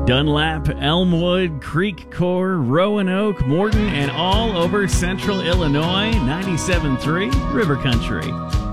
Dunlap, Elmwood, Creek Core, Roanoke, Morton, and all over central Illinois. 97.3 River Country.